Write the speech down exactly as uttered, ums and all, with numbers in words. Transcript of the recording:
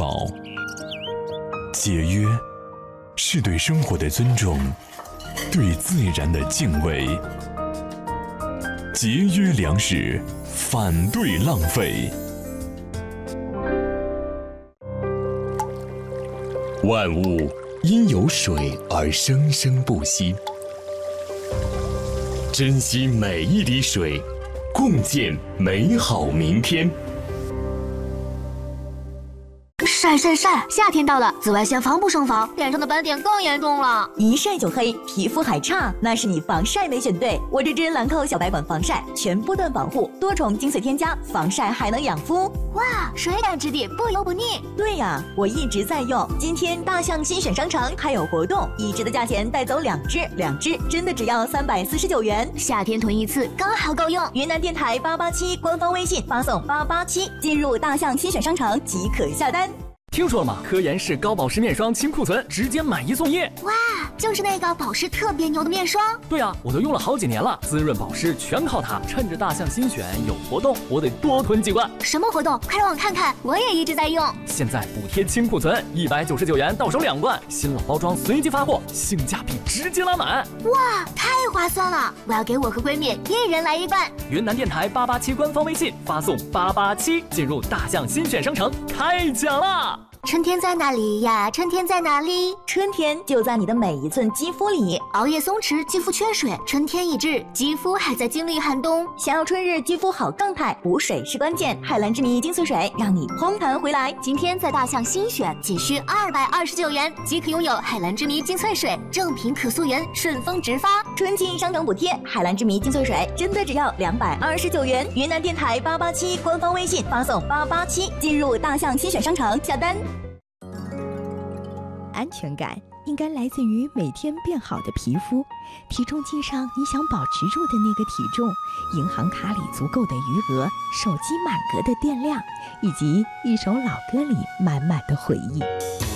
保。节约是对生活的尊重，对自然的敬畏。节约粮食，反对浪费。万物因有水而生生不息，珍惜每一滴水，共建美好明天。 晒晒晒！夏天到了，紫外线防不胜防，脸上的斑点更严重了。 一晒就黑，皮肤还差，那是你防晒没选对。我这支兰蔻小白管防晒，全波段保护，多重精粹添加，防晒还能养肤。 哇，水感质地，不油不腻。 对呀，我一直在用。今天大象新选商城还有活动，一支的价钱带走两支，两支真的只要三百四十九元。 夏天囤一次刚好够用。 云南电台八八七官方微信发送八八七，进入大象新选商城即可下单。 听说了吗？科颜氏高保湿面霜清库存，直接买一送一！ 哇，就是那个保湿特别牛的面霜。 对啊，我都用了好几年了，滋润保湿全靠它。趁着大象新选有活动，我得多囤几罐。 什么活动？快让我看看，我也一直在用。 现在补贴清库存，一百九十九元到手两罐，新老包装随机发货，性价比直接拉满。 哇，太划算了！我要给我和闺蜜一人来一罐。 云南电台八八七官方微信发送八八七，进入大象新选商城开奖啦！ 春天在哪里呀？春天在哪里？ 春天就在你的每一寸肌肤里。 熬夜松弛，肌肤缺水，春天已至，肌肤还在经历寒冬。 想要春日肌肤好状态，补水是关键。海蓝之谜精粹水让你嘭弹回来。 今天在大象新选，仅需二百二十九元即可拥有海蓝之谜精粹水，正品可溯源，顺丰直发。 春季商城补贴，海蓝之谜精粹水真的只要两百二十九元。云南电台八八七官方微信发送八八七，进入大象新选商城下单。 安全感应该来自于每天变好的皮肤，体重计上你想保持住的那个体重，银行卡里足够的余额，手机满格的电量，以及一首老歌里满满的回忆。